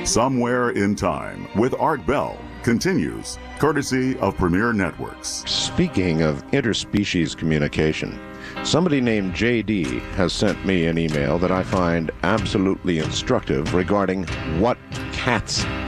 Somewhere in Time with Art Bell continues, courtesy of Premier Networks. Speaking of interspecies communication, somebody named JD has sent me an email that I find absolutely instructive regarding what cats